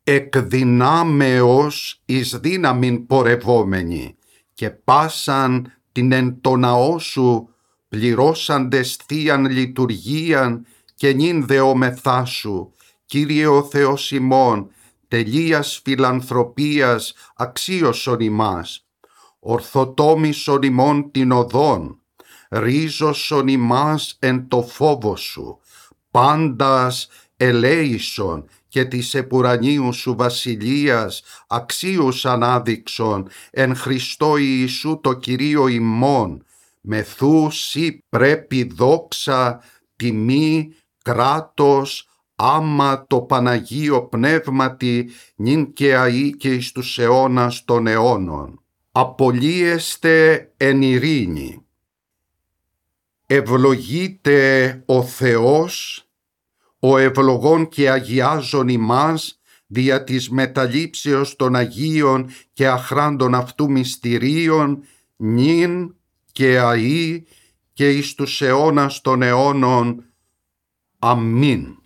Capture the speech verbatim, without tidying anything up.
εκ δυνάμεως εις δύναμην πορευόμενοι, και πάσαν την εν το ναό σου πληρώσαντες θείαν λειτουργίαν και νυν δεόμεθά σου, Κύριε ο Θεός ημών, τελείας φιλανθρωπίας αξίωσον ημάς, ορθοτόμησον ημών την οδόν, ρίζωσον ημάς εν το φόβο σου, πάντας ελέησον και της επουρανίου σου βασιλείας αξίους ανάδειξον εν Χριστώ Ιησού το Κυρίο ημών, μεθού σοι πρέπει δόξα, τιμή, κράτος, άμα το Παναγίο Πνεύματι νυν και αεί και εις τους αιώνας των αιώνων. Απολύεστε εν ειρήνη. Ευλογείται ο Θεός, ο ευλογών και αγιάζων ημάς, δια της μεταλήψεως των Αγίων και αχράντων αυτού μυστηρίων, νυν και αεί και εις τους αιώνας των αιώνων. Αμήν.